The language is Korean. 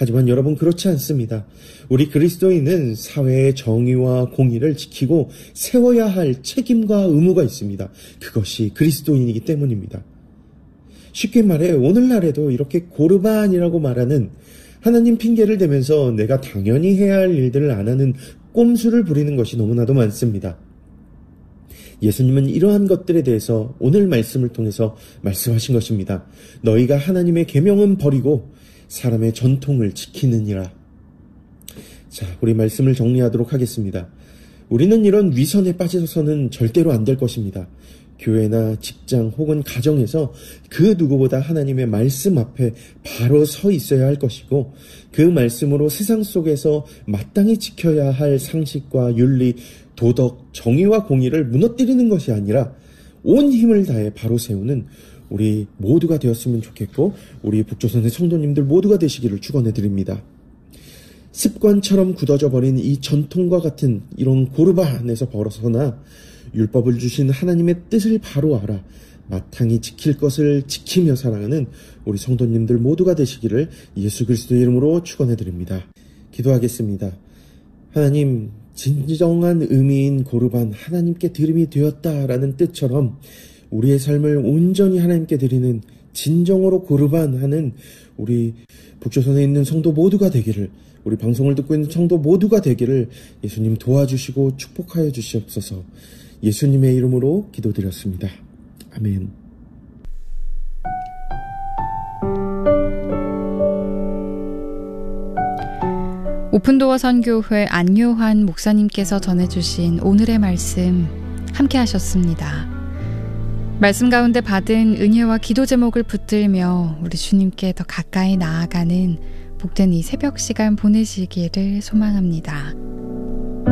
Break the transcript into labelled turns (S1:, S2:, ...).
S1: 하지만 여러분, 그렇지 않습니다. 우리 그리스도인은 사회의 정의와 공의를 지키고 세워야 할 책임과 의무가 있습니다. 그것이 그리스도인이기 때문입니다. 쉽게 말해 오늘날에도 이렇게 고르반이라고 말하는 하나님 핑계를 대면서 내가 당연히 해야 할 일들을 안 하는 꼼수를 부리는 것이 너무나도 많습니다. 예수님은 이러한 것들에 대해서 오늘 말씀을 통해서 말씀하신 것입니다. 너희가 하나님의 계명은 버리고 사람의 전통을 지키느니라. 자, 우리 말씀을 정리하도록 하겠습니다. 우리는 이런 위선에 빠져서는 절대로 안 될 것입니다. 교회나 직장 혹은 가정에서 그 누구보다 하나님의 말씀 앞에 바로 서 있어야 할 것이고, 그 말씀으로 세상 속에서 마땅히 지켜야 할 상식과 윤리, 도덕, 정의와 공의를 무너뜨리는 것이 아니라 온 힘을 다해 바로 세우는 우리 모두가 되었으면 좋겠고, 우리 북조선의 성도님들 모두가 되시기를 축원해드립니다. 습관처럼 굳어져 버린 이 전통과 같은 이런 고르반에서 벗어나 율법을 주신 하나님의 뜻을 바로 알아 마땅히 지킬 것을 지키며 살아가는 우리 성도님들 모두가 되시기를 예수 그리스도의 이름으로 축원해드립니다. 기도하겠습니다. 하나님, 진정한 의미인 고르반, 하나님께 드림이 되었다라는 뜻처럼 우리의 삶을 온전히 하나님께 드리는 진정으로 고르반하는 우리 북조선에 있는 성도 모두가 되기를, 우리 방송을 듣고 있는 성도 모두가 되기를 예수님 도와주시고 축복하여 주시옵소서. 예수님의 이름으로 기도드렸습니다. 아멘.
S2: 오픈도어 선교회 안요한 목사님께서 전해주신 오늘의 말씀 함께 하셨습니다. 말씀 가운데 받은 은혜와 기도 제목을 붙들며 우리 주님께 더 가까이 나아가는 복된 이 새벽 시간 보내시기를 소망합니다.